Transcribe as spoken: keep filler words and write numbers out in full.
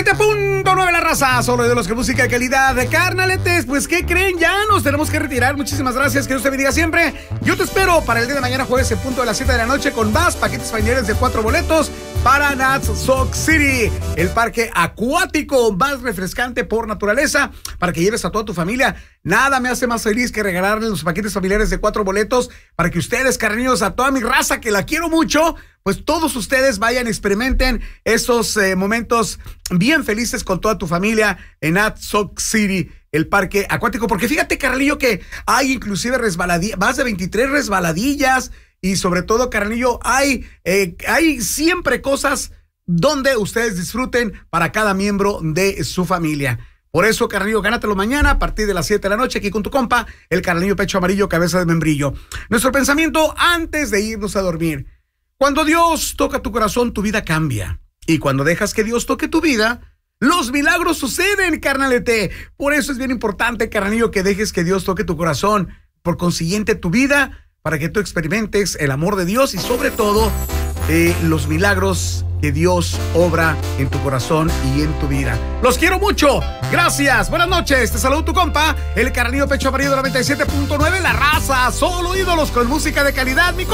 siete punto nueve la raza, solo de los que música de calidad. De carnaletes, pues ¿qué creen? Ya nos tenemos que retirar. Muchísimas gracias, que Dios te bendiga siempre. Yo te espero para el día de mañana, jueves, en punto de las siete de la noche, con más paquetes familiares de cuatro boletos para Nats Sock City, el parque acuático más refrescante por naturaleza, para que lleves a toda tu familia. Nada me hace más feliz que regalarles los paquetes familiares de cuatro boletos para que ustedes, carniños, a toda mi raza que la quiero mucho, pues todos ustedes vayan, experimenten esos eh, momentos bien felices con toda tu familia en Nats Sock City, el parque acuático. Porque fíjate, Carlillo, que hay inclusive resbaladillas, más de veintitrés resbaladillas, y sobre todo, Carnillo, hay, eh, hay siempre cosas donde ustedes disfruten para cada miembro de su familia. Por eso, Carnillo, gánatelo mañana a partir de las siete de la noche aquí con tu compa, el Carnillo Pecho Amarillo, cabeza de membrillo. Nuestro pensamiento antes de irnos a dormir: cuando Dios toca tu corazón, tu vida cambia. Y cuando dejas que Dios toque tu vida, los milagros suceden, carnalete. Por eso es bien importante, Carnillo, que dejes que Dios toque tu corazón. Por consiguiente, tu vida, para que tú experimentes el amor de Dios y sobre todo eh, los milagros que Dios obra en tu corazón y en tu vida. Los quiero mucho. Gracias. Buenas noches. Te saludo tu compa, el Carnillo Pecho Amarillo de noventa y siete punto nueve, la raza. Solo ídolos con música de calidad. Mi